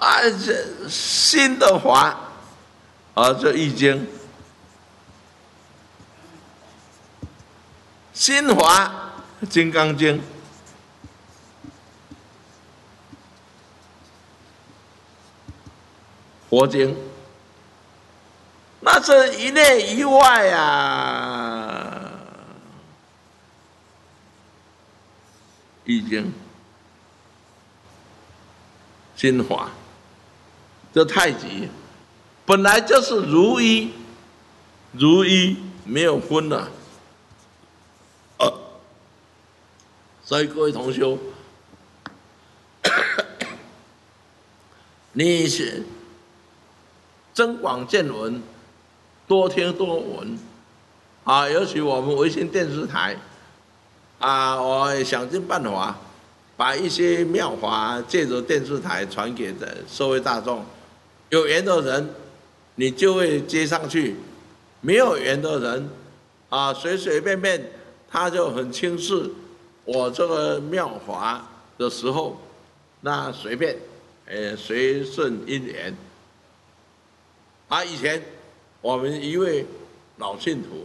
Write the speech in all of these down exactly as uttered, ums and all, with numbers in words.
啊，这新的法啊，这易经，新法金刚经，佛经。那这一内一外啊，易经、新法，这太极本来就是如一，如一没有分了。啊，所以各位同修，你是增广见闻。多听多闻，啊，尤其我们维新电视台，啊，我也想尽办法，把一些妙法借着电视台传给的社会大众。有缘的人，你就会接上去；没有缘的人，啊，随随便便他就很轻视我这个妙法的时候，那随便，呃，随顺因缘。啊，以前。我们一位老信徒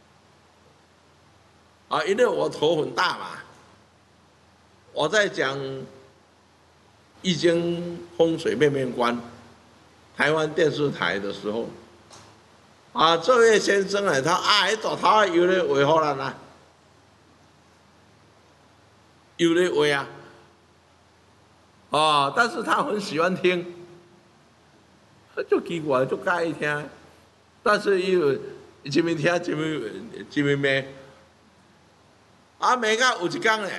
啊，因为我头很大嘛，我在讲易经风水面面观台湾电视台的时候，啊，这位先生呢，他啊，一大头啊，有咧话好咱啊，有咧话啊，哦，但是他很喜欢听，就奇怪，就介意听。但是伊有一面听一面一面骂，啊骂到有一天咧，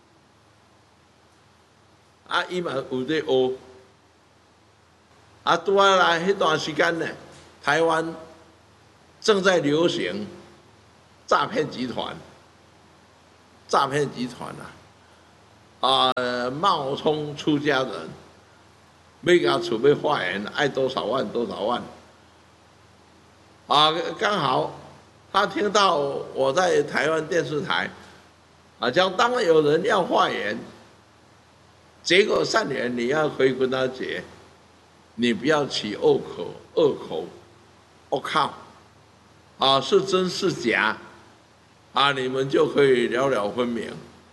啊伊嘛有在学，啊拄啊来迄段时间咧，台湾正在流行诈骗集团，诈骗集团啊，啊冒充出家人，要甲厝要化缘，爱多少万多少万。啊，刚好他听到我在台湾电视台，啊，讲当有人要化缘，结果善缘你要可以跟他结，你不要起恶口、恶口、恶靠，啊，是真是假，啊，你们就可以了了分明。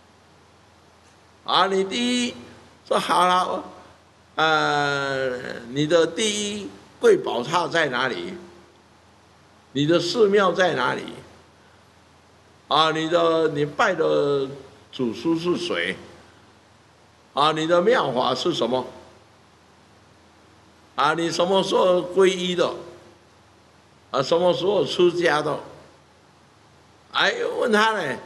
啊，你第一说好了，呃，你的第一贵宝刹在哪里？你的寺庙在哪里？啊，你的你拜的祖师是谁？啊，你的庙法是什么？啊，你什么时候皈依的？啊，什么时候出家的？哎，问他呢，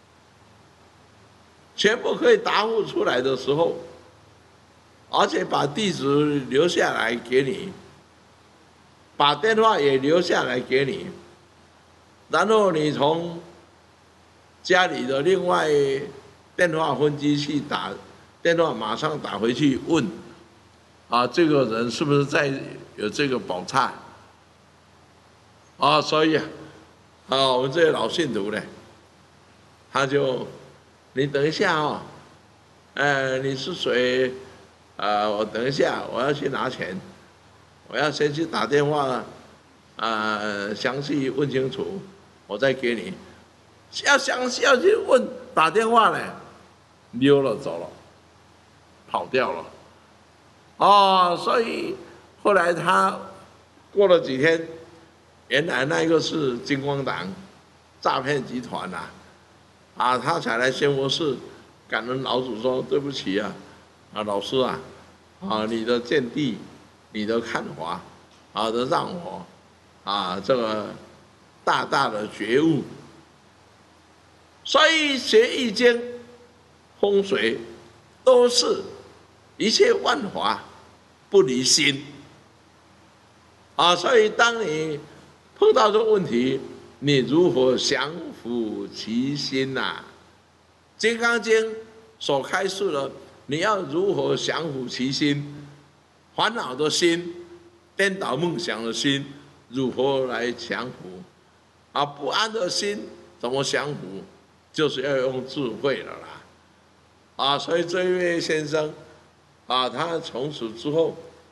全部可以答复出来的时候，而且把地址留下来给你。把电话也留下来给你，然后你从家里的另外电话分机去打电话，马上打回去问，啊，这个人是不是在有这个宝刹？啊，所以啊，啊，我们这些老信徒呢，他就，你等一下哦，呃，你是谁？呃，我等一下，我要去拿钱。我要先去打电话，呃，详细问清楚，我再给你。要详细要去问，打电话呢，溜了走了，跑掉了。哦，所以后来他过了几天，原来那个是金光党诈骗集团呐、啊，啊，他才来仙佛寺感恩老祖说对不起啊，啊，老师啊，啊，你的见地。你的看法，啊，的让我，啊，这个大大的觉悟。所以学易经、风水，都是一切万法不离心。啊，所以当你碰到这个问题，你如何降伏其心呐、啊？《金刚经》所开示了，你要如何降伏其心？烦恼的心，颠倒梦想的心，如何来降服？啊，不安的心怎么降服？就是要用智慧了啦。啊，所以这一位先生，啊，他从此之后，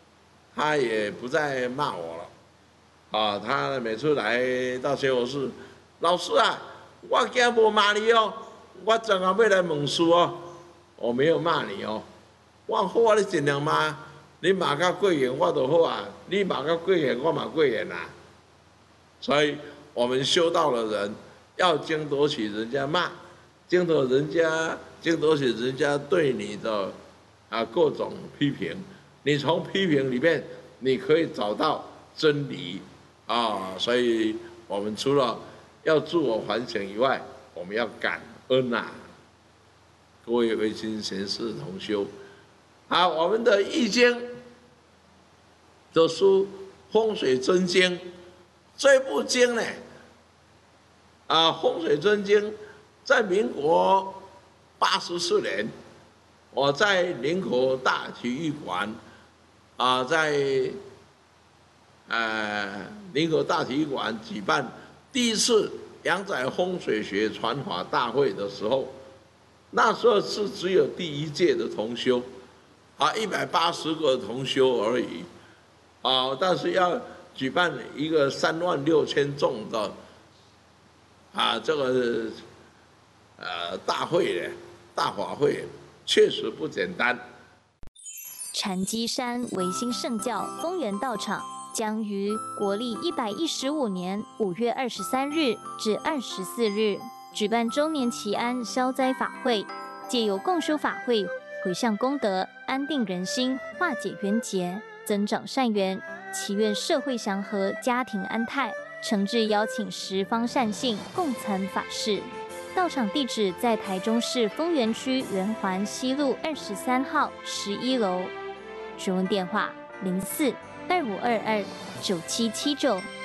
他也不再骂我了。啊，他每次来到学佛寺，老师啊，我今日无骂你哦，我正要要来问事哦，我没有骂你哦，我好啊，你尽量骂，你骂到过瘾我就好啊，你骂到过瘾我嘛过瘾啊。所以我们修道的人要经得起人家骂，经得人家经得起人家对你的啊各种批评，你从批评里面你可以找到真理。啊，所以我们除了要自我反省以外，我们要感恩呐、啊。各位维新贤士同修，啊，我们的易经的书《风水真经》这部经呢，啊，《风水真经》在民国八十四年，我在林口大体育馆，啊，在。呃，林口大体育馆举办第一次阳宅风水学传法大会的时候，那时候是只有第一届的同修，啊，一百八十个同修而已，啊，但是要举办一个三万六千众的啊这个呃大会呢，大法会确实不简单。 禅机山维新圣教丰源道场将于国历一百一十五年五月二十三日至二十四日举办周年祈安消灾法会，借由共修法会，回向功德，安定人心，化解冤结，增长善缘，祈愿社会祥和，家庭安泰。诚挚邀请十方善信共参法事。道场地址在台中市丰原区圆环西路二十三号十一楼。询问电话：零四二五二二九七七九。